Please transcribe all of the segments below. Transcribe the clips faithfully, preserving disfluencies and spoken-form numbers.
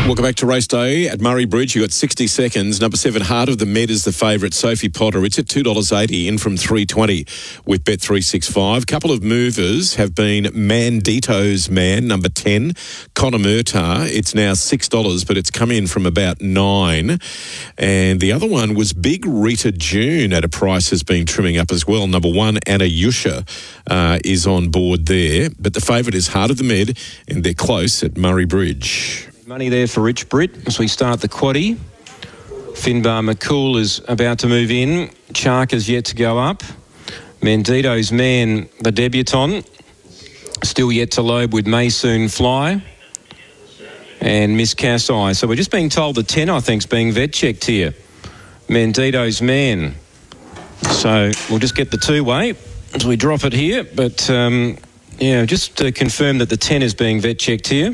Welcome back to race day at Murray Bridge. You've got sixty seconds. Number seven, Heart of the Med is the favourite. Sophie Potter. It's at two dollars eighty, in from three dollars twenty with Bet three sixty-five. Couple of movers have been Mandito's Man, number ten, Connor Murtagh. It's now six dollars, but it's come in from about nine dollars. And the other one was Big Rita June at a price has been trimming up as well. Number one, Anna Yusha uh, is on board there. But the favourite is Heart of the Med, and they're close at Murray Bridge. Money there for Rich Britt as we start the quaddie. Finbar McCool is about to move in. Chark is yet to go up. Mandito's Man, the debutant, still yet to load with May Soon Fly. And Miss Cass-Eye. So we're just being told the ten, I think, is being vet checked here. Mandito's Man. So we'll just get the two-way as we drop it here. But, um, yeah, just to confirm that the ten is being vet checked here.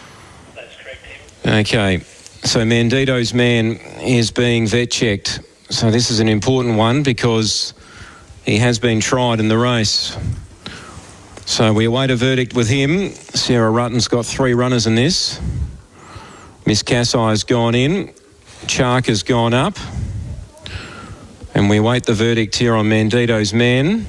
Okay, so Mandito's Man is being vet checked. So this is an important one because he has been tried in the race. So we await a verdict with him. Sarah Rutten's got three runners in this. Miss Cass-Eye has gone in. Chark has gone up. And we await the verdict here on Mandito's Man.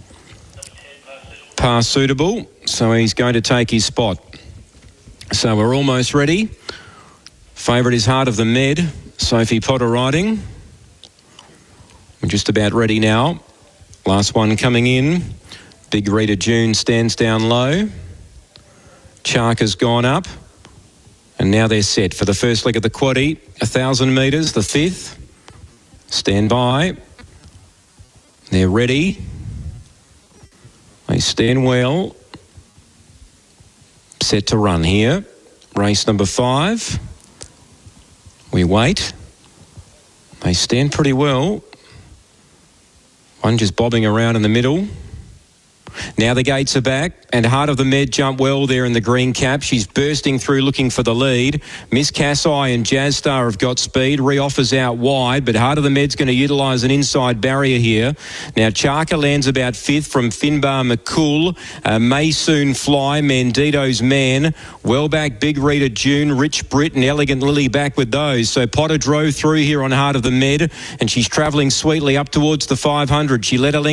Pass suitable, so he's going to take his spot. So we're almost ready. Favourite is Heart of the Med, Sophie Potter riding. We're just about ready now. Last one coming in. Big Rita June stands down low. Chark has gone up. And now they're set for the first leg of the quaddie. A thousand metres, the fifth. Stand by. They're ready. They stand well. Set to run here. Race number five. We wait. They stand pretty well. One just bobbing around in the middle. Now the gates are back, and Heart of the Med jump well there in the green cap. She's bursting through looking for the lead. Miss Cass-Eye and Jazz Star have got speed. Re-offers out wide, but Heart of the Med's going to utilise an inside barrier here. Now Charka lands about fifth from Finbar McCool. Uh, May Soon Fly, Mandito's Man. Well back, Big Rita June, Rich Britt and Elegant Lily back with those. So Potter drove through here on Heart of the Med, and she's travelling sweetly up towards the five hundred. She led a length